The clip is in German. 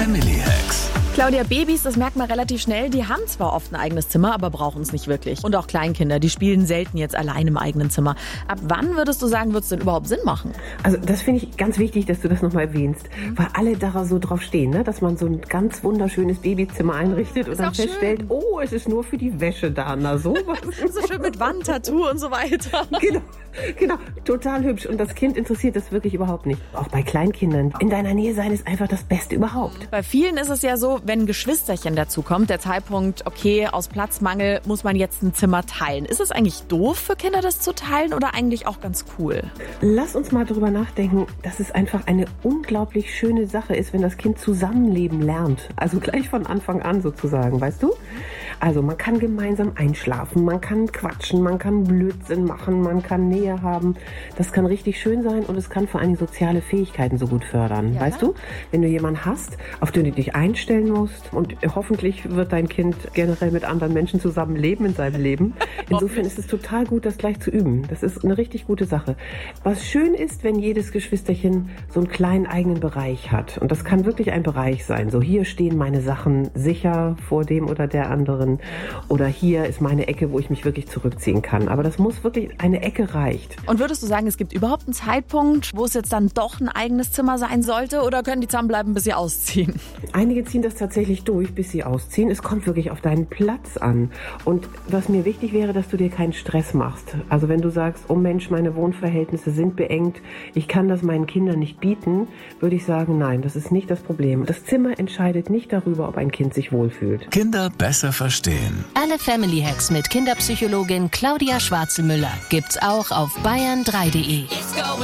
Family Hacks. Claudia, Babys, das merkt man relativ schnell, die haben zwar oft ein eigenes Zimmer, aber brauchen es nicht wirklich. Und auch Kleinkinder, die spielen selten jetzt allein im eigenen Zimmer. Ab wann würdest du sagen, wird es denn überhaupt Sinn machen? Also das finde ich ganz wichtig, dass du das nochmal erwähnst, weil alle da so drauf stehen, ne? Dass man so ein ganz wunderschönes Babyzimmer einrichtet und dann feststellt, oh, es ist nur für die Wäsche da, na sowas. So schön mit Wandtattoo und so weiter. Genau, total hübsch. Und das Kind interessiert das wirklich überhaupt nicht. Auch bei Kleinkindern. In deiner Nähe sein ist einfach das Beste überhaupt. Bei vielen ist es ja so, wenn ein Geschwisterchen dazukommt, der Zeitpunkt, okay, aus Platzmangel muss man jetzt ein Zimmer teilen. Ist es eigentlich doof für Kinder, das zu teilen oder eigentlich auch ganz cool? Lass uns mal drüber nachdenken, dass es einfach eine unglaublich schöne Sache ist, wenn das Kind zusammenleben lernt. Also gleich von Anfang an sozusagen, weißt du? Also man kann gemeinsam einschlafen, man kann quatschen, man kann Blödsinn machen, man kann Nähe haben. Das kann richtig schön sein und es kann vor allem soziale Fähigkeiten so gut fördern. Ja. Weißt du, wenn du jemanden hast, auf den du dich einstellen musst und hoffentlich wird dein Kind generell mit anderen Menschen zusammenleben in seinem Leben. Insofern ist es total gut, das gleich zu üben. Das ist eine richtig gute Sache. Was schön ist, wenn jedes Geschwisterchen so einen kleinen eigenen Bereich hat. Und das kann wirklich ein Bereich sein. So, hier stehen meine Sachen sicher vor dem oder der anderen. Oder hier ist meine Ecke, wo ich mich wirklich zurückziehen kann. Aber das muss wirklich, eine Ecke reicht. Und würdest du sagen, es gibt überhaupt einen Zeitpunkt, wo es jetzt dann doch ein eigenes Zimmer sein sollte? Oder können die zusammenbleiben, bis sie ausziehen? Einige ziehen das tatsächlich durch, bis sie ausziehen. Es kommt wirklich auf deinen Platz an. Und was mir wichtig wäre, dass du dir keinen Stress machst. Also wenn du sagst, oh Mensch, meine Wohnverhältnisse sind beengt, ich kann das meinen Kindern nicht bieten, würde ich sagen, nein, das ist nicht das Problem. Das Zimmer entscheidet nicht darüber, ob ein Kind sich wohlfühlt. Kinder besser verstehen. Alle Family Hacks mit Kinderpsychologin Claudia Schwarzelmüller gibt's auch auf bayern3.de.